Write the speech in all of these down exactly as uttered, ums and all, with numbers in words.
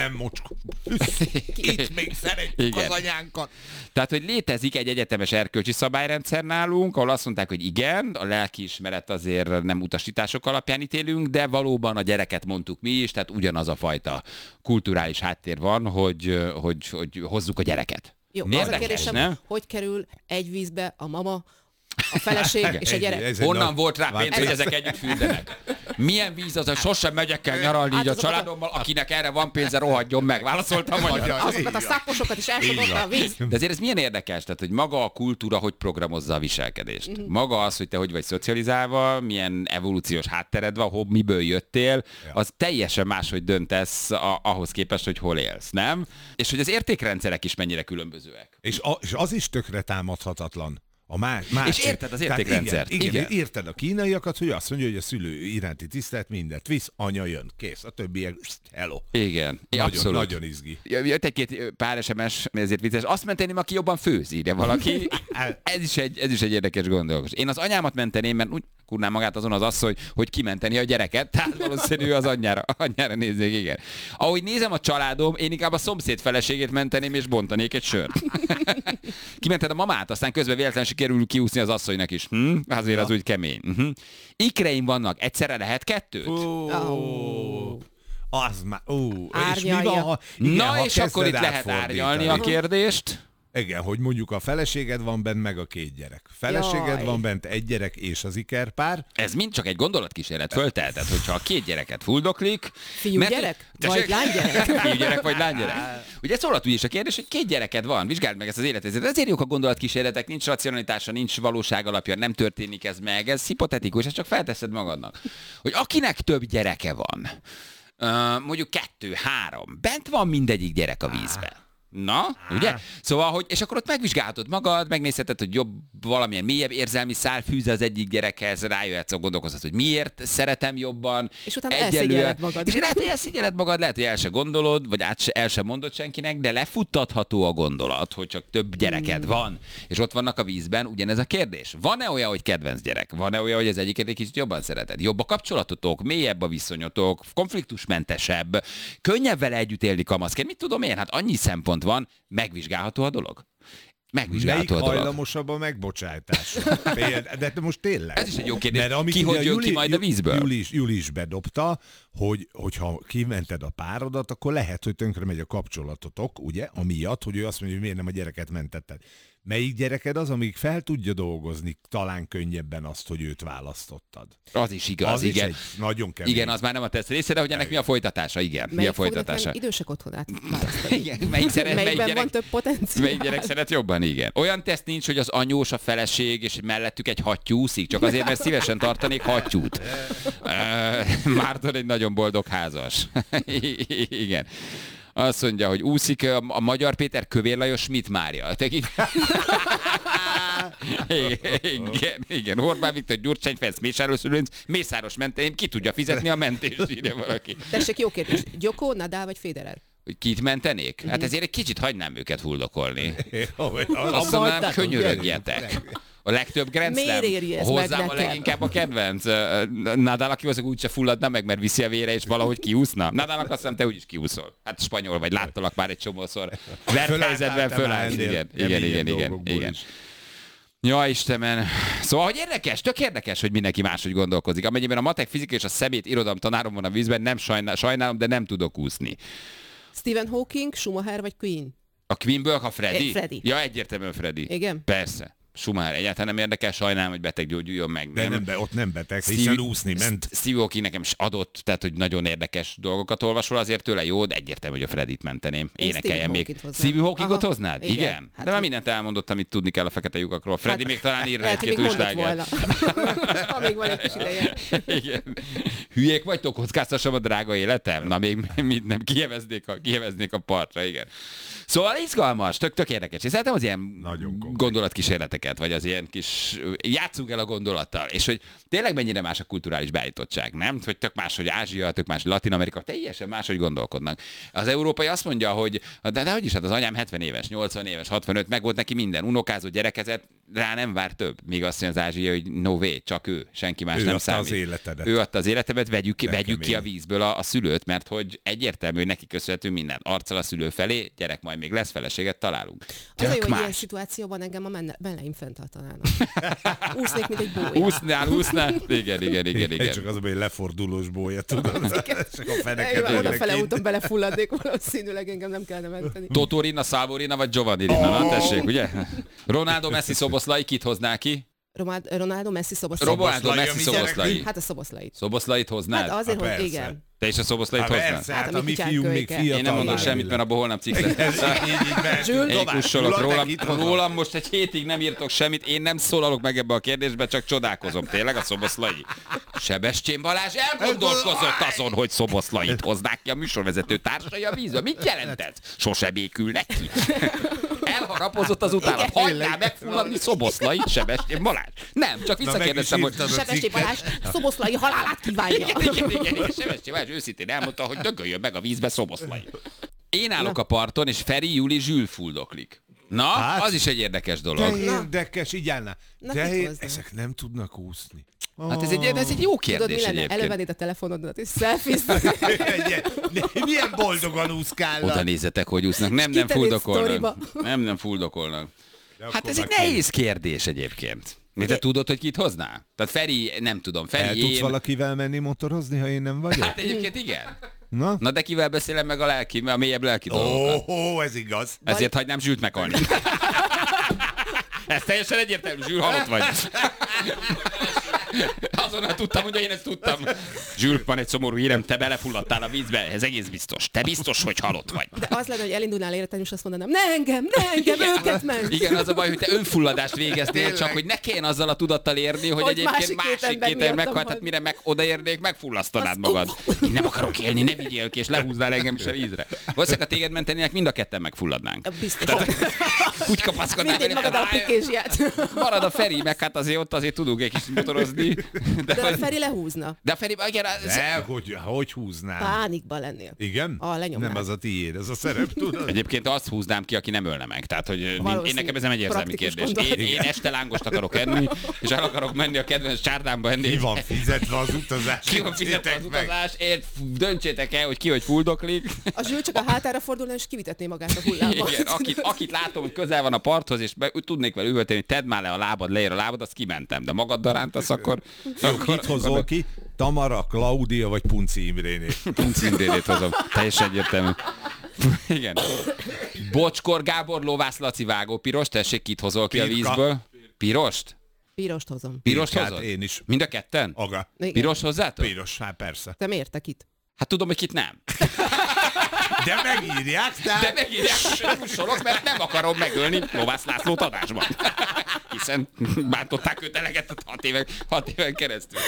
nem mocskos. Itt még szeretjük az anyánkat. Tehát, hogy létezik egy egyetemes erkölcsi szabályrendszer nálunk, ahol azt mondták, hogy igen, a lelkiismeret azért nem utasítások alapján ítélünk, de valóban a gyereket mondtuk mi is, tehát ugyanaz a fajta kulturális háttér van, hogy, hogy, hogy hozzuk a gyereket. Jó, Érdekes, az a kérdésem, nem? hogy kerül egy vízbe a mama, a feleség és a gyerek? Ez egy Honnan nagy- volt rá pénz, hogy ezek együtt fürdenek? Milyen víz az, hogy sosem megyek el nyaralni Hát így a azokat a- családommal, akinek erre van pénze, rohadjon meg. Válaszoltam magyar. Azokat a szapposokat is elfogadta a víz. De azért ez milyen érdekes, tehát, hogy maga a kultúra hogy programozza a viselkedést. Mhm. Maga az, hogy te hogy vagy szocializálva, milyen evolúciós háttered van, hol, miből jöttél, az teljesen máshogy döntesz a, ahhoz képest, hogy hol élsz, nem? És hogy az értékrendszerek is mennyire különbözőek. És, a, és az is tökre támadhatatlan. A más, más. És érted az értékrendszert. Igen, igen, Igen. érted a kínaiakat, hogy azt mondja, hogy a szülő iránti tisztelet mindent visz, anya jön, kész, a többiek, hello. Igen, Nagyon, abszolút. nagyon izgi. Jött egy-két pár es em es, ezért vicces. Azt menteném, aki jobban főz, írja valaki. Ez is egy, ez is egy érdekes gondolkodás. Én az anyámat menteném, mert úgy kurná magát azon az asszony, hogy kimenteni a gyereket, tehát valószínű az anyjára, anyjára nézzék, igen. Ahogy nézem a családom, én inkább a szomszéd feleségét menteném, és bontanék egy sört. Kimented a mamát, aztán közben véletlenül sikerül kiúszni az asszonynak is. Hm? Azért ja. Az úgy kemény. Uh-huh. Ikreim vannak, egyszerre lehet kettőt? Oh. Az már, ó, és mi Árnyalja. van, ha, igen, Na ha és akkor itt kezded lehet átfordítani? árnyalni a kérdést. Igen, hogy mondjuk a feleséged van bent, meg a két gyerek. Feleséged Jaj. van bent, egy gyerek és az ikerpár. Ez mind csak egy gondolatkísérlet föltelted, hogyha a két gyereket fuldoklik... Fiú gyerek? Vagy lánygyerek? Fiú gyerek vagy lánygyerek? Ugye szólalt úgy is a kérdés, hogy két gyereked van, vizsgáld meg ezt az életet. Ezért jók a gondolatkísérletek, nincs racionalitása, nincs valóság alapja, nem történik ez meg, ez hipotetikus, ezt csak felteszed magadnak. Hogy akinek több gyereke van, uh, mondjuk kettő, három, bent van mindegyik gyerek a vízben. Na, ugye? Szóval, hogy, és akkor ott megvizsgálhatod magad, megnézheted, hogy jobb, valamilyen mélyebb érzelmi szál fűz az egyik gyerekhez, rájöhetsz, gondolkozhatsz, hogy miért szeretem jobban. És utána Egyelőre- elszégyelled magad. És lehet, hogy elszégyelled magad, lehet, hogy el se gondolod, vagy át se, el sem mondod senkinek, de lefuttatható a gondolat, hogy csak több gyereked Hmm. van, és ott vannak a vízben, ugyanez a kérdés. Van-e olyan, hogy kedvenc gyerek? Van-e olyan, hogy az egyiket egy kicsit jobban szereted? Jobb a kapcsolatotok, mélyebb a viszonyotok, konfliktusmentesebb, könnyebb vele együtt élni kamaszként? Mit tudom én? Hát annyi szempont van, megvizsgálható a dolog. Melyik Megvizsgálható a dolog. hajlamosabb a megbocsátásra? Például- De most tényleg. Ez is egy jó kérdés. Mert amit Ki ugye hogy a jön ki majd a vízből? Júli is, Júli is bedobta, hogy, hogyha kimented a párodat, akkor lehet, hogy tönkre megy a kapcsolatotok, ugye, amiatt, hogy ő azt mondja, hogy miért nem a gyereket mentetted. Melyik gyereked az, amíg fel tudja dolgozni talán könnyebben azt, hogy őt választottad? Az is igaz, Az igen. is egy nagyon kemény. Igen, az már nem a teszt része, de hogy ennek mi a folytatása, igen. Mi a Melyik folytatása? fognak idősek otthonát választani? Igen, melyik szeret, melyik Melyikben gyerek, van több potenciál? melyik gyerek szeret jobban, igen. Olyan teszt nincs, hogy az anyós, a feleség, és mellettük egy hattyú úszik, csak azért, mert szívesen tartanék hattyút. Ö, Márton egy nagyon boldog házas. Igen. Azt mondja, hogy úszik a, a Magyar Péter, Kövér Lajos, mit Mária. Igen, igen, igen. Orbán Viktor, Gyurcsány Ferenc, Mészáros Lőrinc, Mészáros mentén, ki tudja fizetni a mentést, írja valaki. Tessék, jó kérdés. Gyoko, Nadal vagy Federer? Hogy kit mentenék? Hát ezért egy kicsit hagynám őket fuldokolni. Az, Azt mondanám, könyörögjetek. A legtöbb Grand Slam. Miért éri ez Hozzám meg a nekem? leginkább a kedvenc. Ö, Nadal, aki valószínűleg úgyse fulladna meg, mert viszi a vére, és valahogy kiúszna. Nadalnak azt hiszem, te úgyis kiúszol. Hát spanyol vagy, láttalak már egy csomószor. Verthelyzetben fölállsz. Igen, igen, igen, igen, igen. Ja, Istenem. Szóval, hogy érdekes, tök érdekes, hogy mindenki máshogy gondolkozik. Amennyiben a matek, fizika és a szemét irodalom tanárom van a vízben, nem sajnál, sajnálom, de nem tudok úszni. Stephen Hawking, Schumacher vagy Queen? A Queenből, a Freddy? Eh, Freddy. Ja, egyértelműen Freddy. Igen? Persze. Schumacher egyáltalán nem érdekel, sajnálom, hogy beteg gyógyuljon meg. De nem, be, ott nem beteg, hiszen úszni ment. Steve Hawking nekem is adott, tehát hogy nagyon érdekes dolgokat olvasol azért tőle, jó, de egyértelmű, hogy a Freddit menteném. Én Énekeljen még. Stephen Hawkingot Steve Hawkingot Aha. hoznád? Igen. Igen. Hát de már mi- mindent elmondott, amit tudni kell a fekete lyukakról. Freddy még talán ír rá Lehet, hogy egy-két még mondott újságet. volna. Ha még van egy kis ideje. Igen. Hülyék vagytok, kockáztassam a drága életem? Na még mit nem, kijeveznék a, kijeveznék a partra, igen. Szóval izgalmas, tök, tök érdekes. Én szeretem az ilyen Nagyon konkrét. gondolatkísérleteket, vagy az ilyen kis, játszunk el a gondolattal, és hogy tényleg mennyire más a kulturális beállítottság, nem? Hogy tök más, hogy Ázsia, tök más, hogy Latin Amerika, teljesen más, hogy gondolkodnak. Az európai azt mondja, hogy de, de hogy is, hát az anyám hetven éves, nyolcvan éves, hatvanöt, meg volt neki minden, unokázott, gyerekezett, rá nem vár több. Még azt mondja az Ázsia, hogy no way, csak ő, senki más Ő nem adta számít. az életedet. Ő adta az életemet, vegyük, ki, De vegyük ki a kemény. vízből a, a szülőt, mert hogy egyértelmű, hogy neki köszönhető minden. Arccal a szülő felé, gyerek, majd még lesz feleséget, találunk. Az a jó, Tök hogy ilyen más. szituációban engem a menne- meleim fenntartanának. Úsznék, mint egy bója. Úsznál, úsznál. Igen, igen, igen, igen. Csak az, hogy lefordulós bólya, tudod? Csak a feneket Én jönnek odafele ki. úton belefulladnék, valószínűleg engem nem kellene menteni. Totorina, Salvorina vagy Giovanni Rina, na tessék, ugye? Ronaldo, Messi, Szoboszlai, kit hozná ki? Román- Ronaldo, Messi, Szoboszlai. Ronaldo, Szoboszlai, Messi, ami gyerek, Szoboszlai. Hát a Szoboszlait. Szoboszlait hoznád? Hát azért, Hát hogy persze. igen. Te is a Szoboszlait Hát hoznád? persze, Hát hát a a mi mi fiunk még kutyánk fiatal. Én nem mondok már semmit, világ. mert abból holnap cikk lesz. Ez így, így mehetünk Zsül, Én tovább. kussolok Gyula, rólam, nekit hozom. rólam most egy hétig nem írtok semmit, én nem szólalok meg ebbe a kérdésbe, csak csodálkozom. Tényleg a Szoboszlai? Sebestyén Balázs elgondolkozott azon, hogy Szoboszlait hoznák ki a műsorvezető társai a vízbe. Mit jelent ez? Sose békülnek ki. Elharapozott az utána. Hagyjál megfulladni Szoboszlait, Sebestyén Balázs. Nem, csak visszakérdeztem, hogy... írtad a Sebestyén cikket. Balázs Szoboszlai halálát kívánja. Igen, igen, igen, igen. Sebestyén Balázs őszintén elmondta, hogy dögöljön meg a vízbe Szoboszlai. Én állok a parton, és Feri, Juli, Zsül fuldoklik. Na, Hát? az is egy érdekes De dolog. érdekes, így állná. Na, De kit én- hoznak? ezek nem tudnak úszni. Hát ez egy, ez egy jó Tudod, mi kérdés lenne? egyébként. Elővennéd a telefonodat és selfizd. Milyen boldogan úszkálnak. Oda nézzetek, hogy úsznak. Nem, nem Kitennéd fuldokolnak. sztoriba. Nem, nem fuldokolnak. Hát akkor ez egy meg nehéz kérdés egyébként. Mi te tudod, hogy kit hoznál? Tehát Feri, nem tudom, El Feri, tudsz én... valakivel menni motorozni, ha én nem vagyok? Hát egyébként igen. Na? Na de kivel beszélem meg a lelki, a mélyebb lelki dolgokat? Ó, ó, ez igaz. Ezért hagynám Zsült meghalni. Ez teljesen egyértelmű, Zsül, halott vagy. Azonnal tudtam, hogy én ezt tudtam. Zsül, van egy szomorú hírem, te belefulladtál a vízbe, ez egész biztos. Te biztos, hogy halott vagy. De az lenne, hogy elindulnál életem, és azt mondanám, ne engem, ne engem, őket ment. Igen, az a baj, hogy te önfulladást végeznél, Tényleg. csak hogy ne kelljen azzal a tudattal érni, hogy, Hogy egyébként másik két másik ember két ember miattam meghalt, van. tehát mire meg odaérnék, megfullasztanád magad. Én nem akarok élni, ne vigyél ki, és lehúznál engem is a vízre. Valószínűleg, ha téged mentenének, mind a ketten megfulladnánk. Biztos. Úgy kapaszkodnál, Mindig magad a pikézsiát. marad a Feri, meg hát azért ott azért tudunk egy kis motorozni. De, De a Feri lehúzna. de a Feri, igen, az- De, hogy, hogy húznám? Pánikba lennél. Igen? A lenyomnád. Nem az a tiéd, ez a szerep, tudod? egyébként azt húznám ki, aki nem ölne meg. Tehát, hogy én, én Valószínű. nekem ez nem egy érzelmi Praktikus kérdés. Én, gondolat. én este lángost akarok enni, és el akarok menni a kedvenc csárdámba enni. Mi van fizetve az utazás? Ki van fizetve az Nézzétek meg. utazás, én döntsétek el, hogy ki hogy fuldoklik. A Zsül csak a hátára fordulna, és kivitetné magát a hullámba. Igen, akit, akit látom, hogy közel van a parthoz, és be, úgy tudnék vele üvölteni, hogy tedd már le a lábad, leér a lábad, azt kimentem. De magaddal rántasz, akkor... Kit hozol ki? Tamara, Klaudia vagy Punci Imréné? Punci Imrénét hozom. Teljesen egyértelmű. Igen. Bocskor Gábor, Lovász Laci vágó, piros, tessék, kit hozol ki a Pirka. vízből? Pirost? Pirost hozom. Pirost Pirkát, hozod? én is. Mind a ketten? Aga. Igen. Piros hozzátok? Piros, hát persze. Te miért te kit? Hát tudom, hogy kit nem. De megírják, De tehát... megírják, hogy sorok, mert nem akarom megölni Lovász Lászlót adásban. Hiszen bántották őt eleget hat éven, hat éven keresztül.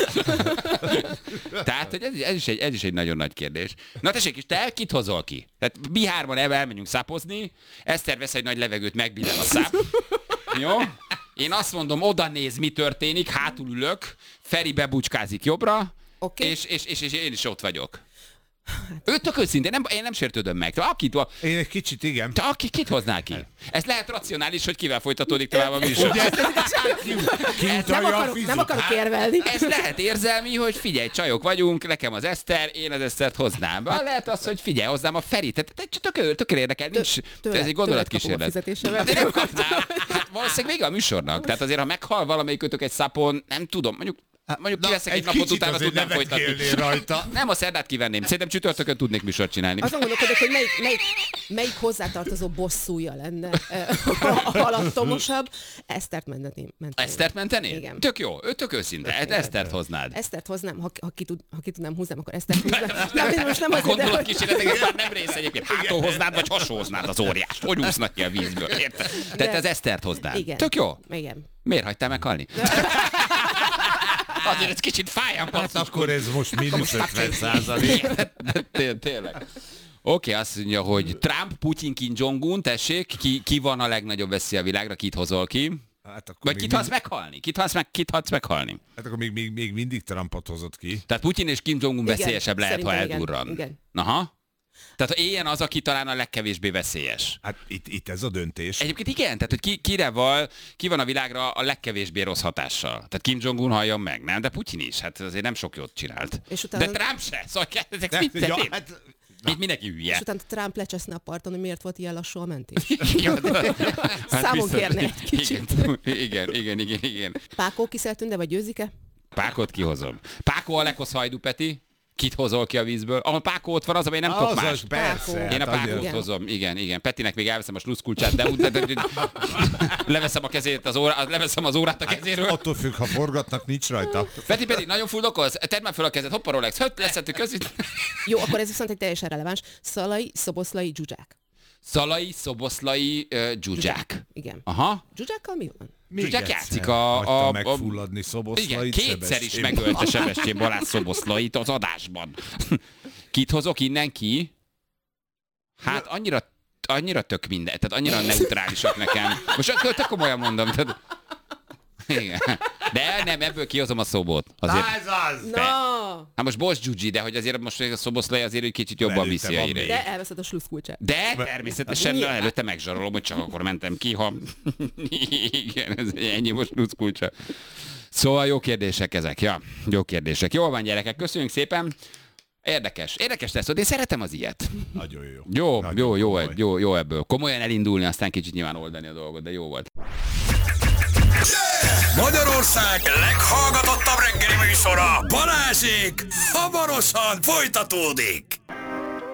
Tehát, hogy ez, ez, is egy, ez is egy nagyon nagy kérdés. Na tessék, és te kit hozol ki? Tehát mi hárman el- elmenjünk szápozni, Eszter vesz egy nagy levegőt, megbillen a száp. Jó? Én azt mondom, oda néz, mi történik, hátul ülök, Feri bebucskázik jobbra, Oké. és, és, és, és én is ott vagyok. Őt tök őszintén, nem, én nem sértődöm meg. Te, akit, Én egy kicsit igen. te aki, kit hoznál ki? Ez lehet racionális, hogy kivel folytatódik tovább a műsor. Ugye? Nem Kiutalja a akarok, nem fizut. akarok érvelni. Ez lehet érzelmi, hogy figyelj, csajok vagyunk, nekem az Eszter, én az Esztert hoznám. Vagy lehet az, hogy figyelj, hoznám a Ferit. Tehát te csak tök, tök érdekel, nincs. Tőle- Ez egy tőled kapom a gondolatkísérlet. fizetésemet. De nem kapnál. Hát valószínűleg vége a műsornak. Tehát azért, ha meghal valamelyikötök egy szapon, nem tudom, mondjuk Mondjuk kiveszek egy napot, kicsit utána azért tudnám nevetgélnél folytatni. rajta. Nem, a szerdát kivenném. Szerintem csütörtökön tudnék műsort csinálni. Azon gondolkodok, hogy melyik, melyik, melyik hozzátartozó bosszúja lenne eh, a halattomosabb. Esztert menteném. menteném. Esztert mentenél? Igen. Tök jó, ő tök őszinte. Esztert hoznád. Esztert hoznám, ha, ha, ki, tud, ha ki tudnám húznám, akkor Esztert hoznám. Nem, én most nem A azért, de hogy... gondolatkísérletek ez már nem rész egyébként. Hától hoznád, vagy hasonló hoznád az óriást. Hogy úsznak ki a vízből, érted? Tehát ez Esztert hoznád. Igen. Tök jó. Igen. Miért hagytál meghalni? Azért ez kicsit fáján, Hát akkor ez most mínusz ötven százalék. Té- Tényleg. Oké, azt mondja, hogy Trump, Putyin, Kim Jong-un, tessék, ki, ki van a legnagyobb veszély a világra, kit hozol ki? Hát akkor Vagy még kit hagysz mind- meghalni? Kit hagysz, meg, kit hagysz meghalni? Hát akkor még, még, még mindig Trumpot hozott ki. Tehát Putyin és Kim Jong-un Igen, veszélyesebb lehet, ha szerintem igen, eldurran. igen. Aha. Tehát éljen az, aki talán a legkevésbé veszélyes. Hát itt, itt ez a döntés. Egyébként igen, tehát hogy ki, kire val, ki van a világra a legkevésbé rossz hatással. Tehát Kim Jong-un halljon meg, nem? De Putyin is, hát azért nem sok jót csinált. És utána... De Trump se, szóval ezek De, mit ja, ja, hát, itt mindenki hülye. És utána Trump lecseszne a parton, hogy miért volt ilyen lassú a mentés. Hát Számon biztos. kérne egy kicsit. Igen, igen, igen, igen. Pákó Kiszeltünde vagy Győzike? Pákot kihozom. Pákó a leghoz Hajdu Peti. Kit hozol ki a vízből? Ahol Pákó ott van, az, amely nem tudok az, más. az persze. Pákó. Én a hát Pákót azért- hozom, igen, igen. Petinek még elveszem a sluszkulcsát, de, de, de, de leveszem a kezét, az órát, leveszem az órát a kezéről. Attól függ, ha forgatnak, nincs rajta. Peti pedig nagyon fuldokoz, tedd már fel a kezed, hoppa Rolex, höpp, leszettük között. Jó, akkor ez viszont egy teljesen releváns. Szalai, Szoboszlai, Zsuzsák. Szalai, szoboszlai, uh, dzsuzsák. Igen. Aha. Zsuzsákkal mi van? Még Zsuzsák egyszer játszik a- hagyta a- a- megfulladni Szoboszlait. Igen, kétszer is Sebestyén. megölte Sebestyén Balázs Szoboszlait az adásban. Kit hozok innen ki? Hát annyira, annyira tök minden, tehát annyira neutrálisak nekem. Most tök komolyan mondom. Tehát... Igen. De nem, ebből kihozom a Szobót. Azért... Na ez az! Na! Hát most bocs, Gyugyi, de hogy azért most a Szoboszlai azért egy kicsit jobban Előtte viszi a van híreit. De elveszed a sluszkulcsát. De természetesen Mi? előtte megzsarolom, hogy csak akkor mentem ki, ha... Igen, ez ennyi most nuszkulcsa. Szóval jó kérdések ezek, ja, jó kérdések. Jól van, gyerekek, köszönjük szépen. Érdekes, érdekes lesz, én szeretem az ilyet. Nagyon jó. Jó, Nagyon jó, jó, komoly. jó, jó ebből. Komolyan elindulni, aztán kicsit nyilván oldani a dolgot, de jó volt. Magyarország leghallgatottabb reggeli műsora, Balázsék hamarosan folytatódik.